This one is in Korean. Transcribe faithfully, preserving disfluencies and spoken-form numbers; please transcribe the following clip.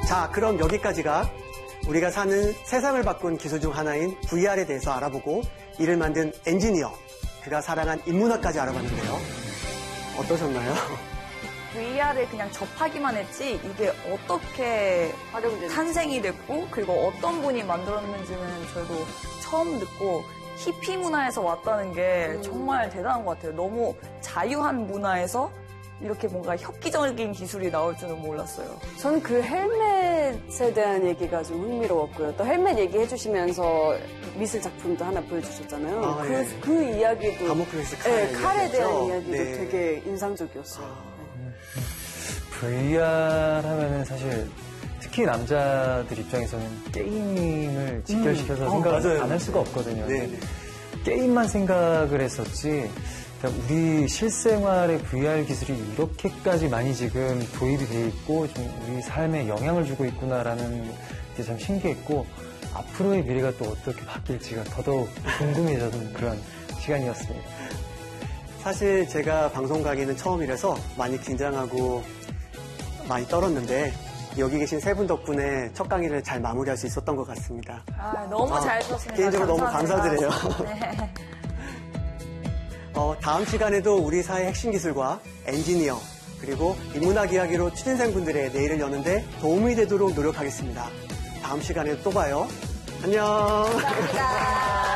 자, 그럼 여기까지가 우리가 사는 세상을 바꾼 기술 중 하나인 브이알에 대해서 알아보고 이를 만든 엔지니어, 그가 사랑한 인문학까지 알아봤는데요. 어떠셨나요? 브이알을 그냥 접하기만 했지 이게 어떻게 탄생이 됐고 그리고 어떤 분이 만들었는지는 저도 처음 듣고 히피 문화에서 왔다는 게 음. 정말 대단한 것 같아요. 너무 자유한 문화에서 이렇게 뭔가 혁기적인 기술이 나올 줄은 몰랐어요. 저는 그 헬멧에 대한 얘기가 좀 흥미로웠고요. 또 헬멧 얘기해 주시면서 미술 작품도 하나 보여주셨잖아요. 아, 그, 예. 그 이야기도 다모클레스 칼 네, 칼에 대한 얘기였죠? 이야기도 네. 되게 인상적이었어요. 아. 브이알 하면은 사실 특히 남자들 입장에서는 게임을 직결시켜서 음. 생각을 어, 안 할 수가 없거든요. 네. 게임만 생각을 했었지 그러니까 우리 실생활의 브이알 기술이 이렇게까지 많이 지금 도입이 돼 있고 좀 우리 삶에 영향을 주고 있구나라는 게 참 신기했고 앞으로의 미래가 또 어떻게 바뀔지가 더더욱 궁금해졌던 그런 시간이었습니다. 사실 제가 방송 가기는 처음이라서 많이 긴장하고 많이 떨었는데 여기 계신 세 분 덕분에 첫 강의를 잘 마무리할 수 있었던 것 같습니다. 아, 너무 아, 잘 들었습니다. 개인적으로 너무 감사합니다. 감사드려요. 네. 어, 다음 시간에도 우리 사회의 핵심 기술과 엔지니어 그리고 인문학 이야기로 취준생분들의 내일을 여는데 도움이 되도록 노력하겠습니다. 다음 시간에 또 봐요. 안녕. 감사합니다.